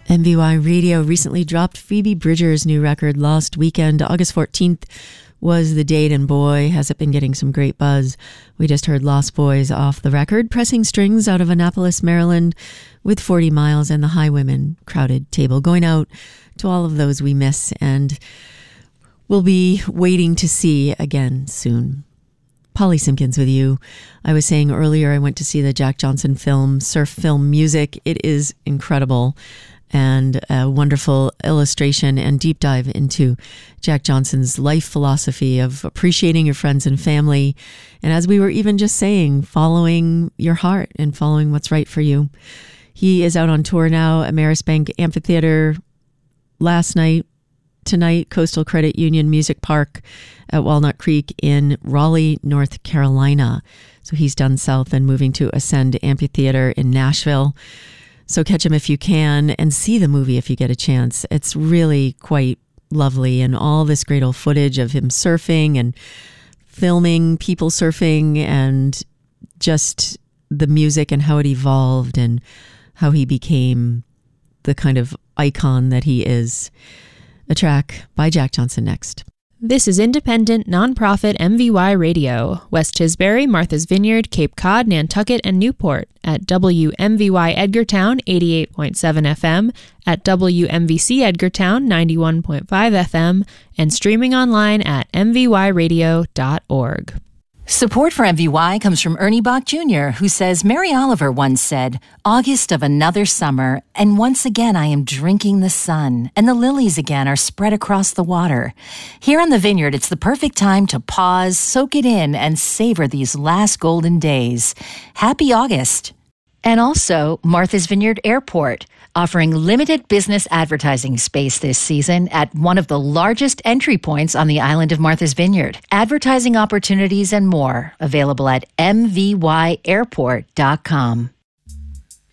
MVY Radio recently dropped Phoebe Bridgers' new record Lost Weekend. August 14th was the date, and boy, has it been getting some great buzz. We just heard Lost Boys off the record, Pressing Strings out of Annapolis, Maryland, with 40 Miles and the Highwomen Crowded Table, going out to all of those we miss and will be waiting to see again soon. Polly Simpkins with you. I was saying earlier I went to see the Jack Johnson film, Surf Film Music. It is incredible and a wonderful illustration and deep dive into Jack Johnson's life philosophy of appreciating your friends and family. And as we were even just saying, following your heart and following what's right for you. He is out on tour now at Marist Bank Amphitheater last night. Tonight, Coastal Credit Union Music Park at Walnut Creek in Raleigh, North Carolina. So he's done south and moving to Ascend Amphitheater in Nashville. So catch him if you can and see the movie if you get a chance. It's really quite lovely, and all this great old footage of him surfing and filming people surfing and just the music and how it evolved and how he became the kind of icon that he is. A track by Jack Johnson next. This is independent, nonprofit MVY Radio, West Tisbury, Martha's Vineyard, Cape Cod, Nantucket, and Newport at WMVY Edgartown 88.7 FM, at WMVC Edgartown 91.5 FM, and streaming online at mvyradio.org. Support for MVY comes from Ernie Bach Jr., who says, Mary Oliver once said, August of another summer, and once again I am drinking the sun, and the lilies again are spread across the water. Here on the vineyard, it's the perfect time to pause, soak it in, and savor these last golden days. Happy August! And also, Martha's Vineyard Airport, offering limited business advertising space this season at one of the largest entry points on the island of Martha's Vineyard. Advertising opportunities and more available at mvyairport.com.